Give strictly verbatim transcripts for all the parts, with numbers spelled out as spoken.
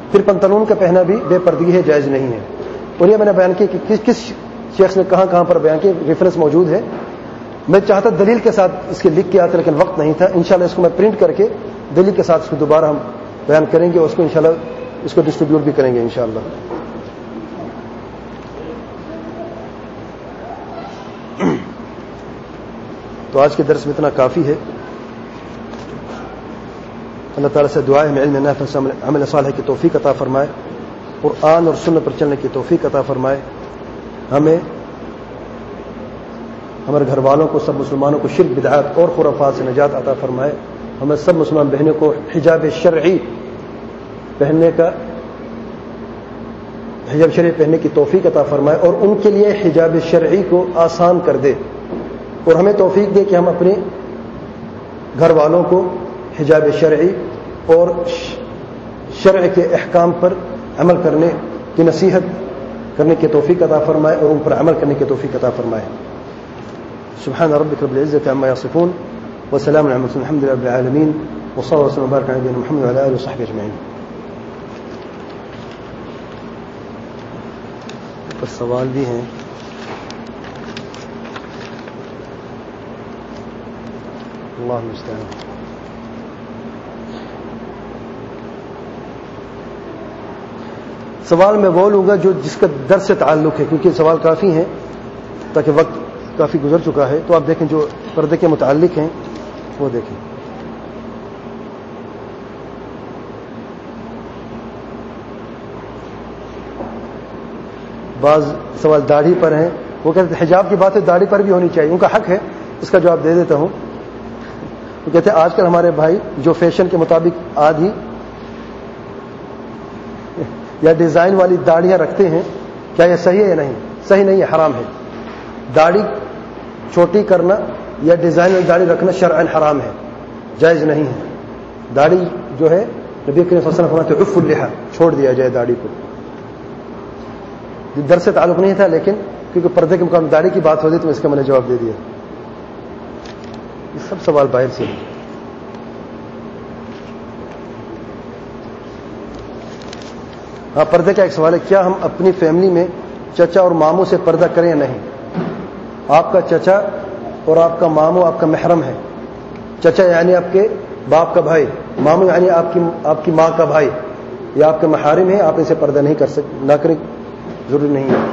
پھر پنتلون کا پہنا بھی بے پردگی ہے، جائز نہیں ہے. اور یہ میں نے بیان کیا کہ کس کس شیخ نے کہاں کہاں پر بیان کیا، ریفرنس موجود ہے. میں چاہتا دلیل کے ساتھ اس کے لکھ کے آتا لیکن وقت نہیں تھا. انشاءاللہ اس کو میں پرنٹ کر کے دلیل کے ساتھ اس کو دوبارہ ہم بیان کریں گے اور اس کو انشاءاللہ اس کو ڈسٹریبیوٹ بھی کریں گے انشاءاللہ. تو آج کے درس میں اتنا کافی ہے. اللہ تعالیٰ سے دعا ہے ہمیں علم نافع سے عمل صالح کی توفیق عطا فرمائے، قرآن اور سنت پر چلنے کی توفیق عطا فرمائے. ہمیں ہمارے گھر والوں کو، سب مسلمانوں کو شرک بدعات اور خرافات سے نجات عطا فرمائے. ہمیں سب مسلمان بہنوں کو حجاب شرعی پہننے کا حجاب شرعی پہننے کی توفیق عطا فرمائے اور ان کے لیے حجاب شرعی کو آسان کر دے، اور ہمیں توفیق دے کہ ہم اپنے گھر والوں کو حجاب شرعی اور شرع کے احکام پر عمل کرنے کی نصیحت کرنے کی توفیق عطا فرمائے اور ان پر عمل کرنے کی توفیق عطا فرمائے. سبحان ربک رب العزة عما یصفون وسلام علی المرسلین الحمد للہ رب العالمین وصلی اللہ وسلم وبارک علی نبینا محمد وعلی آلہ وصحبہ اجمعین. پر سوال بھی ہیں. اللہ المستعان. سوال میں وہ لوں گا جو جس کا درس سے تعلق ہے، کیونکہ سوال کافی ہیں تاکہ وقت کافی گزر چکا ہے. تو آپ دیکھیں جو پردے کے متعلق ہیں وہ دیکھیں. بعض سوال داڑھی پر ہیں، وہ کہتے ہیں حجاب کی بات ہے داڑھی پر بھی ہونی چاہیے، ان کا حق ہے، اس کا جواب دے دیتا ہوں. وہ کہتے ہیں آج کل ہمارے بھائی جو فیشن کے مطابق آدھی یا ڈیزائن والی داڑیاں رکھتے ہیں، کیا یہ صحیح ہے یا نہیں؟ صحیح نہیں ہے، حرام ہے. داڑھی چھوٹی کرنا یا ڈیزائن والی داڑھی رکھنا شرعاً حرام ہے، جائز نہیں ہے. داڑھی جو ہے نبی کریم صلی اللہ علیہ وسلم فرماتے ہیں عف اللحیٰ، چھوڑ دیا جائے داڑھی کو. درس سے تعلق نہیں تھا لیکن کیونکہ پردے کے مقام داڑھی کی بات ہوتی تو اس کا میں نے جواب دے دیا. یہ سب سوال باہر سے ہیں. ہاں، پردے کا ایک سوال ہے، کیا ہم اپنی فیملی میں چچا اور ماموں سے پردہ کریں یا نہیں؟ آپ کا چچا اور آپ کا ماموں آپ کا محرم ہے. چچا یعنی آپ کے باپ کا بھائی، ماموں یعنی آپ کی آپ کی ماں کا بھائی، یہ آپ کے محارم ہیں، آپ ان سے پردہ نہیں کر سکتے، نہ کریں، ضروری نہیں ہے.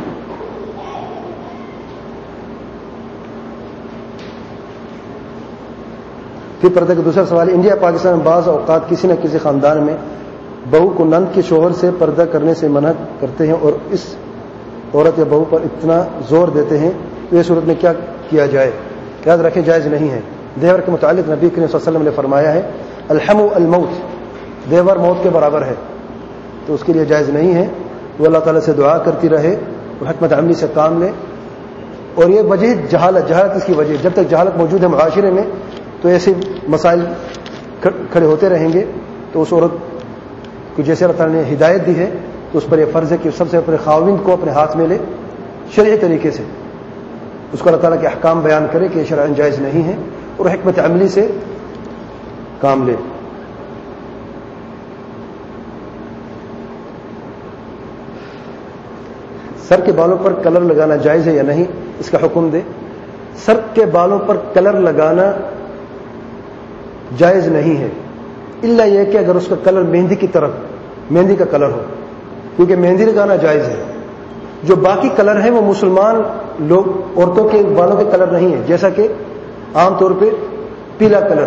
پھر پردے کا دوسرا سوال ہے، انڈیا پاکستان میں بعض اوقات کسی نہ کسی خاندان میں بہو کو نند کے شوہر سے پردہ کرنے سے منع کرتے ہیں اور اس عورت یا بہو پر اتنا زور دیتے ہیں، تو اس صورت میں کیا کیا جائے؟ یاد رکھیں جائز نہیں ہے. دیور کے متعلق نبی کریم صلی اللہ علیہ وسلم نے فرمایا ہے الحم الموت، دیور موت کے برابر ہے، تو اس کے لیے جائز نہیں ہے. وہ اللہ تعالیٰ سے دعا کرتی رہے اور حکمت عملی سے کام لے. اور یہ وجہ جہالت جہالت اس کی وجہ، جب تک جہالت موجود ہے معاشرے میں تو ایسے مسائل کھڑے ہوتے رہیں گے. تو اس عورت کو جیسے اللہ تعالیٰ نے ہدایت دی ہے تو اس پر یہ فرض ہے کہ سب سے اپنے خاوند کو اپنے ہاتھ میں لے، شرعی طریقے سے اس کو اللہ تعالیٰ کے احکام بیان کرے کہ شرعاً جائز نہیں ہے اور حکمت عملی سے کام لے. سر کے بالوں پر کلر لگانا جائز ہے یا نہیں، اس کا حکم دے. سر کے بالوں پر کلر لگانا جائز نہیں ہے، الا یہ کہ اگر اس کا کلر مہندی کی طرف مہندی کا کلر ہو، کیونکہ مہندی لگانا جائز ہے. جو باقی کلر ہیں وہ مسلمان لوگ عورتوں کے بالوں کے کلر نہیں ہیں، جیسا کہ عام طور پہ پیلا کلر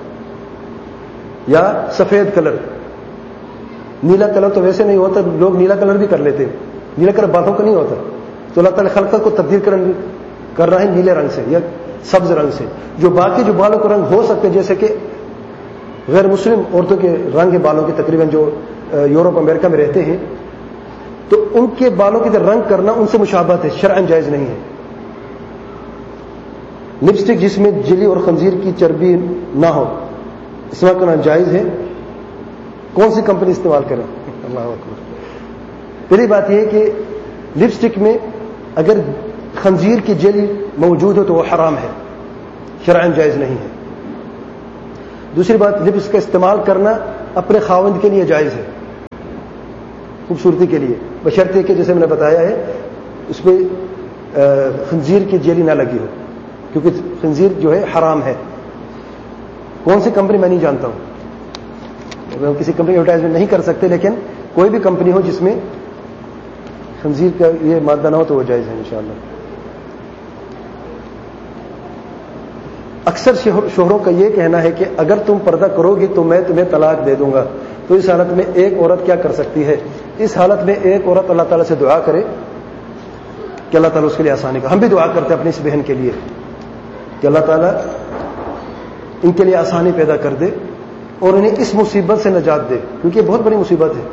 یا سفید کلر. نیلا کلر تو ویسے نہیں ہوتا، لوگ نیلا کلر بھی کر لیتے ہیں، نیلا کلر بالوں کا نہیں ہوتا. تو اللہ تعالیٰ خلقت کو تبدیل کر رہا ہے نیلے رنگ سے یا سبز رنگ سے. جو باقی جو بالوں کا رنگ ہو سکتے ہیں، جیسے کہ غیر مسلم عورتوں کے رنگ ہے بالوں کے، تقریباً جو یورپ امریکہ میں رہتے ہیں، تو ان کے بالوں کی رنگ کرنا ان سے مشابہت ہے، شرعاً جائز نہیں ہے. لپسٹک جس میں جلی اور خنزیر کی چربی نہ ہو استعمال کرنا جائز ہے. کون سی کمپنی استعمال کریں؟ اللہ اکبر. پہلی بات یہ ہے کہ لپسٹک میں اگر خنزیر کی جلی موجود ہو تو وہ حرام ہے، شرعاً جائز نہیں ہے. دوسری بات، لپس کا استعمال کرنا اپنے خاوند کے لیے جائز ہے، خوبصورتی کے لیے، بشرطے کہ جیسے میں نے بتایا ہے اس پہ خنزیر کی جیلی نہ لگی ہو، کیونکہ خنزیر جو ہے حرام ہے۔ کون سی کمپنی میں نہیں جانتا ہوں، ہم کسی کمپنی ایڈورٹائزمنٹ نہیں کر سکتے، لیکن کوئی بھی کمپنی ہو جس میں خنزیر کا یہ مادہ نہ ہو تو وہ جائز ہے انشاءاللہ۔ اکثر شوہروں کا یہ کہنا ہے کہ اگر تم پردہ کرو گی تو میں تمہیں طلاق دے دوں گا، تو اس حالت میں ایک عورت کیا کر سکتی ہے؟ اس حالت میں ایک عورت اللہ تعالیٰ سے دعا کرے کہ اللہ تعالیٰ اس کے لیے آسانی کا، ہم بھی دعا کرتے ہیں اپنی اس بہن کے لیے کہ اللہ تعالیٰ ان کے لیے آسانی پیدا کر دے اور انہیں اس مصیبت سے نجات دے، کیونکہ یہ بہت بڑی مصیبت ہے۔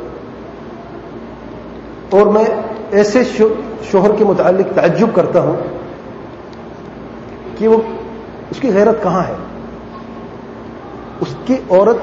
اور میں ایسے شوہر کے متعلق تعجب کرتا ہوں کہ وہ اس کی غیرت کہاں ہے؟ اس کی عورت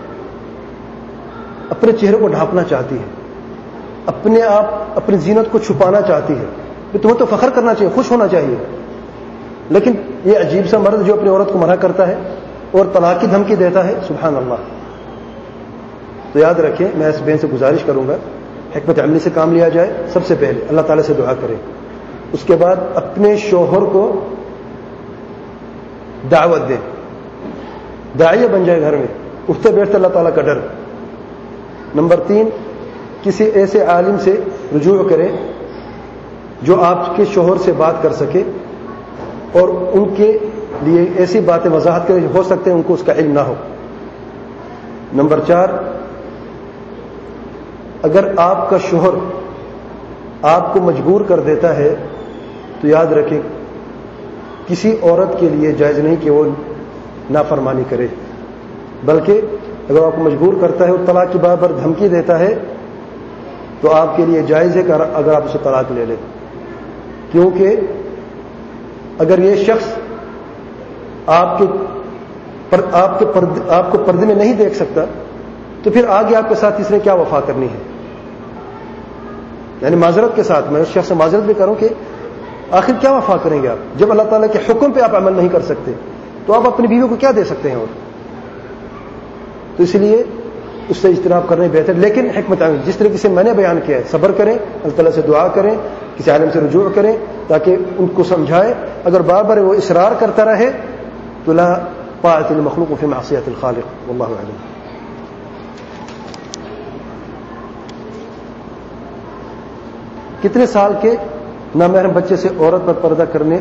اپنے چہرے کو ڈھانپنا چاہتی ہے، اپنے آپ اپنی زینت کو چھپانا چاہتی ہے، تمہیں تو فخر کرنا چاہیے، خوش ہونا چاہیے، لیکن یہ عجیب سا مرد جو اپنی عورت کو منع کرتا ہے اور طلاق کی دھمکی دیتا ہے، سبحان اللہ۔ تو یاد رکھیں، میں اس بہن سے گزارش کروں گا حکمت عملی سے کام لیا جائے، سب سے پہلے اللہ تعالیٰ سے دعا کرے، اس کے بعد اپنے شوہر کو دعوت دے، داعیہ بن جائے گھر میں، اٹھتے بیٹھتے اللہ تعالیٰ کا ڈر۔ نمبر تین، کسی ایسے عالم سے رجوع کرے جو آپ کے شوہر سے بات کر سکے اور ان کے لیے ایسی باتیں وضاحت کرے ہو سکتے ہیں ان کو اس کا علم نہ ہو۔ نمبر چار، اگر آپ کا شوہر آپ کو مجبور کر دیتا ہے تو یاد رکھیں کسی عورت کے لیے جائز نہیں کہ وہ نافرمانی کرے، بلکہ اگر آپ کو مجبور کرتا ہے اور طلاق کی بات پر دھمکی دیتا ہے تو آپ کے لیے جائز ہے کہ اگر آپ اسے طلاق لے لیں، کیونکہ اگر یہ شخص آپ کے پر آپ کے پرد آپ کو پردے میں نہیں دیکھ سکتا تو پھر آگے آپ کے ساتھ اس نے کیا وفا کرنی ہے؟ یعنی معذرت کے ساتھ میں اس شخص سے معذرت بھی کروں کہ آخر کیا وفا کریں گے آپ جب اللہ تعالیٰ کے حکم پہ آپ عمل نہیں کر سکتے، تو آپ اپنی بیوی کو کیا دے سکتے ہیں؟ اور تو اس لیے اس سے اجتناب کرنے بہتر، لیکن حکمت جس طریقے سے میں نے بیان کیا ہے، صبر کریں، اللہ تعالیٰ سے دعا کریں، کسی عالم سے رجوع کریں تاکہ ان کو سمجھائے۔ اگر بار بار وہ اصرار کرتا رہے تو لا طاعۃ لمخلوق فی معصیۃ الخالق، واللہ اعلم۔ کتنے سال کے نامحرم بچے سے عورت پر پردہ کرنے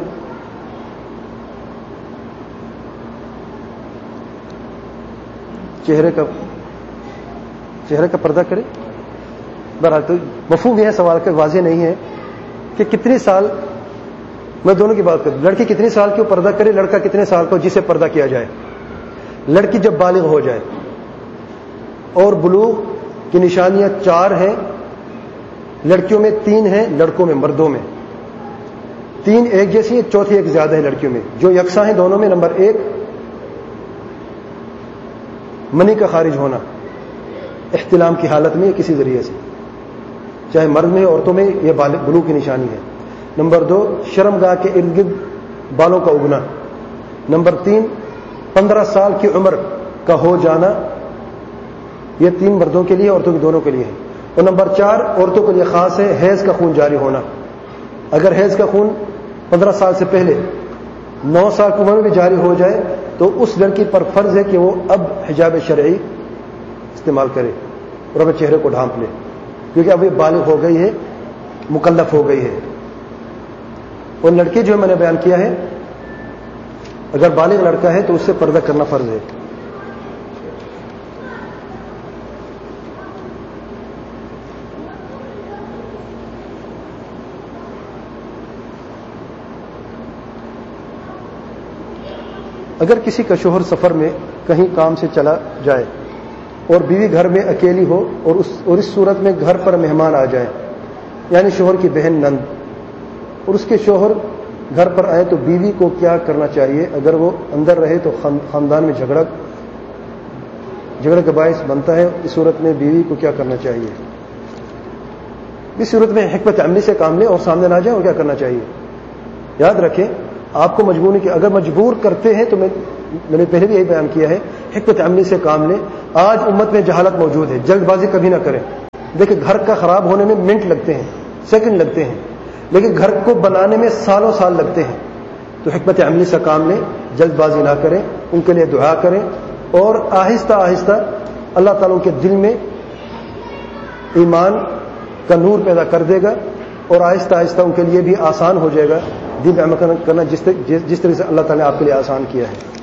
چہرے کا چہرے کا پردہ کرے؟ بہرحال تو مفہوم یہ ہے سوال کا، واضح نہیں ہے کہ کتنے سال، میں دونوں کی بات کروں، لڑکی کتنے سال کی پردہ کرے، لڑکا کتنے سال کا جسے پردہ کیا جائے۔ لڑکی جب بالغ ہو جائے، اور بلوغ کی نشانیاں چار ہیں، لڑکیوں میں تین ہیں، لڑکوں میں مردوں میں تین ایک جیسی ہیں، چوتھی ایک زیادہ ہے لڑکیوں میں، جو یکساں ہیں دونوں میں۔ نمبر ایک، منی کا خارج ہونا احتلام کی حالت میں کسی ذریعے سے، چاہے مرد میں عورتوں میں، یہ بلوغ کی نشانی ہے۔ نمبر دو، شرم گاہ کے ارد گرد بالوں کا اگنا۔ نمبر تین، پندرہ سال کی عمر کا ہو جانا، یہ تین مردوں کے لیے، عورتوں کے دونوں کے لیے ہے۔ اور نمبر چار، عورتوں کے لیے خاص ہے، حیض کا خون جاری ہونا۔ اگر حیض کا خون پندرہ سال سے پہلے نو سال کی عمر میں بھی جاری ہو جائے تو اس لڑکی پر فرض ہے کہ وہ اب حجاب شرعی استعمال کرے اور اپنے چہرے کو ڈھانپ لے، کیونکہ اب یہ بالغ ہو گئی ہے، مکلف ہو گئی ہے۔ اور لڑکی جو میں نے بیان کیا ہے، اگر بالغ لڑکا ہے تو اس سے پردہ کرنا فرض ہے۔ اگر کسی کا شوہر سفر میں کہیں کام سے چلا جائے اور بیوی گھر میں اکیلی ہو اور اس اور اس صورت میں گھر پر مہمان آ جائیں، یعنی شوہر کی بہن نند، اور اس کے شوہر گھر پر آئے تو بیوی کو کیا کرنا چاہیے؟ اگر وہ اندر رہے تو خاندان میں جھگڑا جھگڑے کا باعث بنتا ہے، اس صورت میں بیوی کو کیا کرنا چاہیے؟ اس صورت میں حکمت عملی سے کام لیں اور سامنے نہ جائیں، اور کیا کرنا چاہیے؟ یاد رکھیں، آپ کو مجبور نہیں کہ اگر مجبور کرتے ہیں تو میں میں نے پہلے بھی یہی بیان کیا ہے، حکمت عملی سے کام لیں۔ آج امت میں جہالت موجود ہے، جلد بازی کبھی نہ کریں، دیکھیں گھر کا خراب ہونے میں منٹ لگتے ہیں، سیکنڈ لگتے ہیں، لیکن گھر کو بنانے میں سالوں سال لگتے ہیں. تو حکمت عملی سے کام لیں، جلد بازی نہ کریں، ان کے لیے دعا کریں، اور آہستہ آہستہ اللہ تعالیٰ کے دل میں ایمان کا نور پیدا کر دے گا، اور آہستہ آہستہ ان کے لیے بھی آسان ہو جائے گا دین پہ عمل کرنا، جس طرح سے اللہ تعالیٰ نے آپ کے لیے آسان کیا ہے.